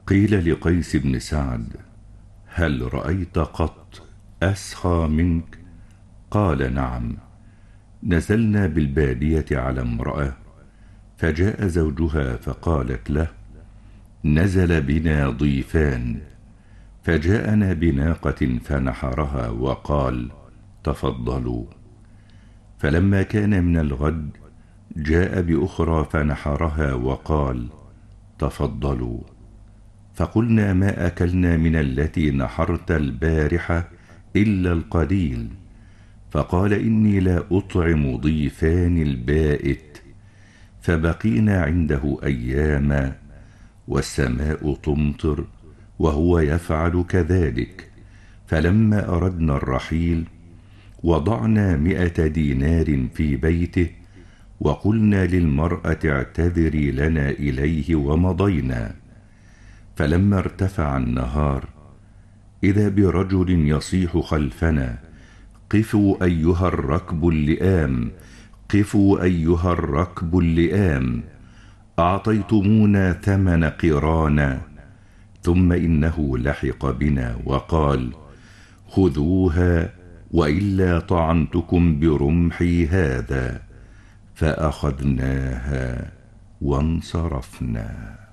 قيل لقيس بن سعد: هل رأيت قط أسخى منك؟ قال: نعم. نزلنا بالبادية على امرأة، فجاء زوجها فقالت له: نزل بنا ضيفان، فجاءنا بناقة فنحرها وقال: تفضلوا. فلما كان من الغد جاء بأخرى فنحرها وقال: تفضلوا. فقلنا: ما أكلنا من التي نحرت البارحة إلا القليل. فقال: إني لا أطعم ضيفان البائت. فبقينا عنده أياما، والسماء تمطر وهو يفعل كذلك. فلما أردنا الرحيل وضعنا 100 دينار في بيته، وقلنا للمرأة: اعتذري لنا إليه، ومضينا. فلما ارتفع النهار إذا برجل يصيح خلفنا: قفوا أيها الركب اللئام، قفوا أيها الركب اللئام، أعطيتمونا 8 قرانا. ثم إنه لحق بنا وقال: خذوها وإلا طعنتكم برمحي هذا. فأخذناها وانصرفنا.